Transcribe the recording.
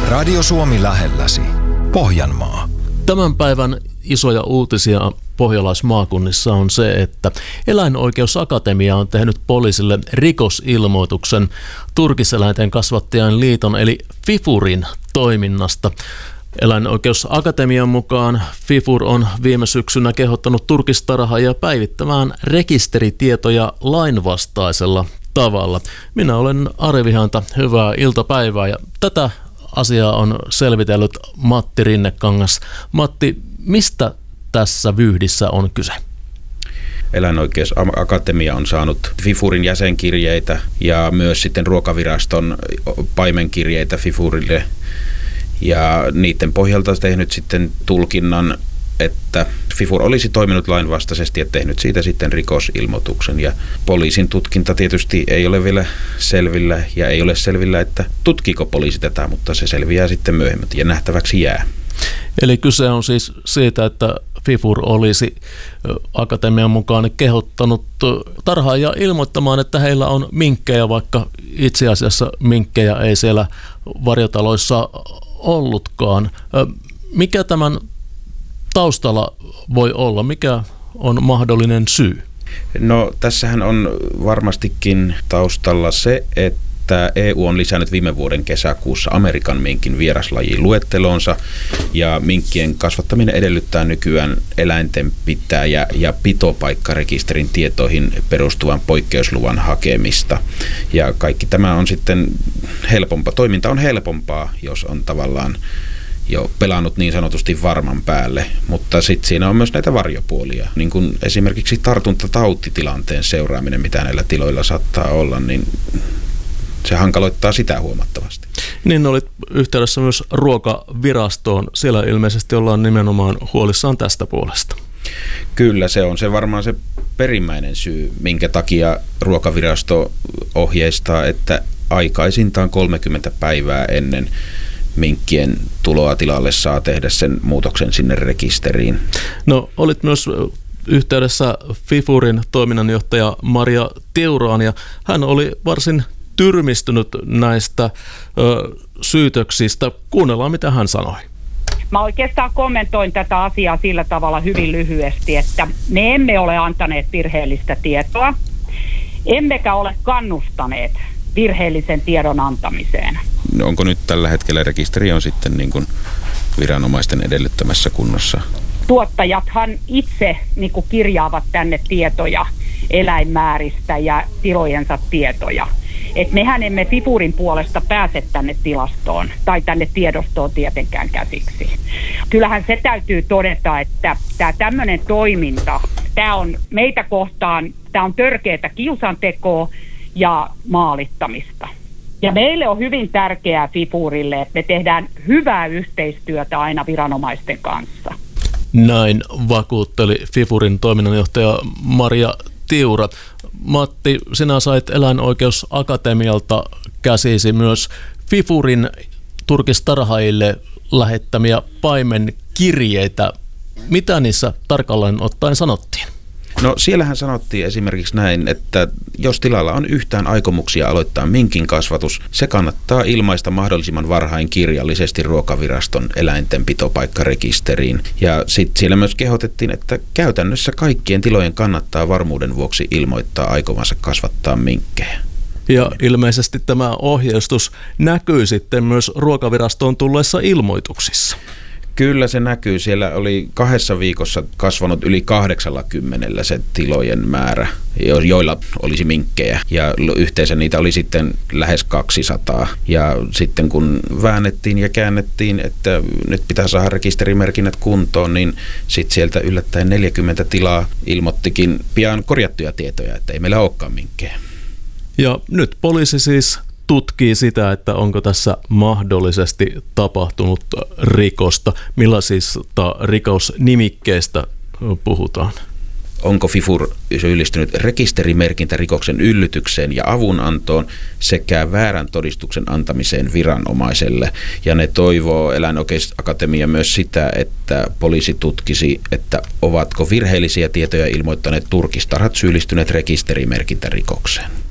Radio Suomi lähelläsi. Pohjanmaa. Tämän päivän isoja uutisia pohjalaismaakunnissa on se, että Eläinoikeusakatemia on tehnyt poliisille rikosilmoituksen Turkiseläinten kasvattajien liiton eli FIFURin toiminnasta. Eläinoikeusakatemian mukaan FIFUR on viime syksynä kehottanut turkistarhaajia päivittämään rekisteritietoja lainvastaisella tavalla. Minä olen Ari Vihanta, hyvää iltapäivää ja tätä asiaa on selvitellyt Matti Rinnekangas. Matti, mistä tässä vyyhdissä on kyse? Eläinoikeusakatemia on saanut FIFURin jäsenkirjeitä ja myös sitten Ruokaviraston paimenkirjeitä FIFURille. Ja niiden pohjalta tehnyt sitten tulkinnan, että FIFUR olisi toiminut lainvastaisesti ja tehnyt siitä sitten rikosilmoituksen. Ja poliisin tutkinta tietysti ei ole vielä selvillä ja ei ole selvillä, että tutkiko poliisi tätä, mutta se selviää sitten myöhemmin ja nähtäväksi jää. Eli kyse on siis siitä, että FIFUR olisi akatemian mukaan kehottanut tarhaajia ilmoittamaan, että heillä on minkkejä, vaikka itse asiassa minkkejä ei siellä varjotaloissa ollutkaan. Mikä tämän taustalla voi olla? Mikä on mahdollinen syy? No tässähän on varmastikin taustalla se, että EU on lisännyt viime vuoden kesäkuussa Amerikan minkin vieraslajiin luettelonsa ja minkkien kasvattaminen edellyttää nykyään eläintenpitäjä- ja pitopaikkarekisterin tietoihin perustuvan poikkeusluvan hakemista. Ja kaikki tämä on sitten helpompaa. Toiminta on helpompaa, jos on tavallaan jo pelannut niin sanotusti varman päälle, mutta sitten siinä on myös näitä varjopuolia. Niin kuin esimerkiksi tartuntatautitilanteen seuraaminen, mitä näillä tiloilla saattaa olla, niin se hankaloittaa sitä huomattavasti. Niin olit yhteydessä myös Ruokavirastoon. Siellä ilmeisesti ollaan nimenomaan huolissaan tästä puolesta. Kyllä, se on se varmaan se perimmäinen syy, minkä takia Ruokavirasto ohjeistaa, että aikaisintaan 30 päivää ennen minkkien tuloa tilalle saa tehdä sen muutoksen sinne rekisteriin. No, olit myös yhteydessä FIFURin toiminnanjohtaja Maria Tiuraan ja hän oli varsin tyrmistynyt näistä syytöksistä. Kuunnellaan, mitä hän sanoi. Mä oikeastaan kommentoin tätä asiaa sillä tavalla hyvin lyhyesti, että me emme ole antaneet virheellistä tietoa, emmekä ole kannustaneet virheellisen tiedon antamiseen. Onko nyt tällä hetkellä rekisteri on sitten niin kuin viranomaisten edellyttämässä kunnossa? Tuottajathan itse niin kuin kirjaavat tänne tietoja eläinmääristä ja tilojensa tietoja. Et mehän emme FIFURin puolesta pääse tänne tilastoon tai tänne tiedostoon tietenkään käsiksi. Kyllähän se täytyy todeta, että tämä tämmöinen toiminta, tämä on meitä kohtaan, tämä on törkeätä kiusantekoa ja maalittamista. Ja meille on hyvin tärkeää FIFURille, että me tehdään hyvää yhteistyötä aina viranomaisten kanssa. Näin vakuutteli FIFURin toiminnanjohtaja Maria Tiura. Matti, sinä sait Eläinoikeusakatemialta käsisi myös FIFURin turkistarhaajille lähettämiä paimenkirjeitä. Mitä niissä tarkalleen ottaen sanottiin? No siellähän sanottiin esimerkiksi näin, että jos tilalla on yhtään aikomuksia aloittaa minkin kasvatus, se kannattaa ilmaista mahdollisimman varhain kirjallisesti Ruokaviraston eläintenpitopaikkarekisteriin. Ja sitten siellä myös kehotettiin, että käytännössä kaikkien tilojen kannattaa varmuuden vuoksi ilmoittaa aikovansa kasvattaa minkkejä. Ja ilmeisesti tämä ohjeistus näkyy sitten myös Ruokavirastoon tulleissa ilmoituksissa. Kyllä se näkyy. Siellä oli 2 viikossa kasvanut yli 80 se tilojen määrä, joilla olisi minkkejä. Ja yhteensä niitä oli sitten lähes 200. Ja sitten kun väännettiin ja käännettiin, että nyt pitää saada rekisterimerkinnät kuntoon, niin sitten sieltä yllättäen 40 tilaa ilmoittikin pian korjattuja tietoja, että ei meillä olekaan minkkejä. Ja nyt poliisi siis tutkii sitä, että onko tässä mahdollisesti tapahtunut rikosta. Millaisista rikosnimikkeistä puhutaan? Onko FIFUR syyllistynyt rekisterimerkintärikoksen yllytykseen ja avunantoon sekä väärän todistuksen antamiseen viranomaiselle. Ja ne toivoo Eläinoikeusakatemia myös sitä, että poliisi tutkisi, että ovatko virheellisiä tietoja ilmoittaneet turkistarhat syyllistyneet rekisterimerkintärikokseen.